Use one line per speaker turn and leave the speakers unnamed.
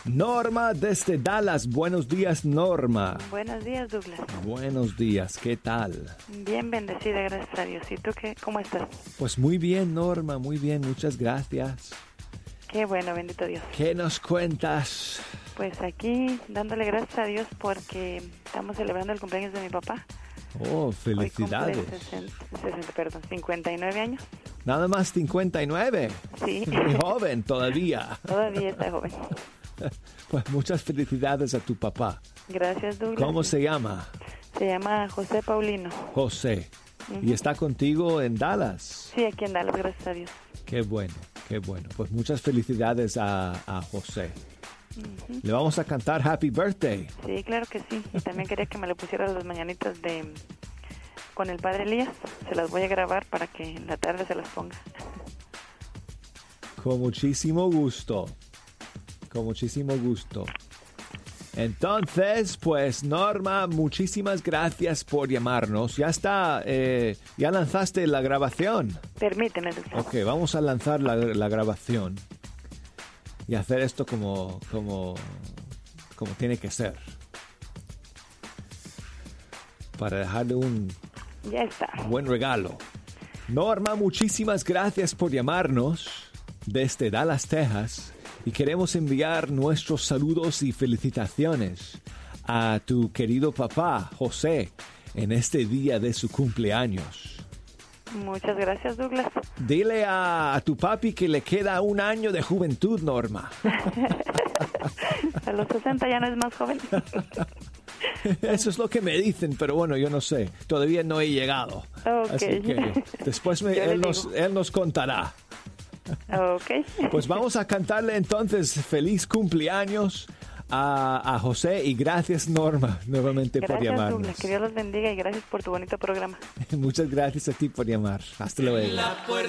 Norma desde Dallas. Buenos días, Norma.
Buenos días, Douglas.
Buenos días, ¿qué tal?
Bien bendecida, gracias a Dios. ¿Y tú cómo estás?
Pues muy bien, Norma, muy bien, muchas gracias.
Qué bueno, bendito Dios.
¿Qué nos cuentas?
Pues aquí dándole gracias a Dios porque estamos celebrando el cumpleaños de mi papá.
Oh, felicidades.
Hoy cumple 59 años.
Nada más 59.
Sí.
Muy joven todavía.
Todavía está joven.
Pues muchas felicidades a tu papá.
Gracias, Douglas.
¿Cómo se llama?
Se llama José Paulino.
José. ¿Y está contigo en Dallas?
Sí, aquí en Dallas, gracias a Dios.
Qué bueno, qué bueno. Pues muchas felicidades a José. Le vamos a cantar Happy Birthday.
Sí, claro que sí. Y también quería que me le pusiera las mañanitas con el padre Elías. Se las voy a grabar para que en la tarde se las ponga.
Con muchísimo gusto. Con muchísimo gusto. Entonces, pues Norma, muchísimas gracias por llamarnos. Ya está, ya lanzaste la grabación.
Permíteme, Douglas.
Ok, vamos a lanzar la grabación y hacer esto como tiene que ser. Para dejarle un
Ya está.
buen regalo. Norma, muchísimas gracias por llamarnos desde Dallas, Texas. Y queremos enviar nuestros saludos y felicitaciones a tu querido papá, José, en este día de su cumpleaños.
Muchas gracias, Douglas.
Dile a tu papi que le queda un año de juventud, Norma.
A los 60 ya no es más joven.
Eso es lo que me dicen, pero bueno, yo no sé. Todavía no he llegado.
Okay.
Así que después él nos contará.
Ok.
Pues vamos a cantarle entonces feliz cumpleaños a José y gracias, Norma, nuevamente por llamarnos.
Gracias, Douglas. Que Dios los bendiga y gracias por tu bonito programa.
Muchas gracias a ti por llamar. Hasta luego.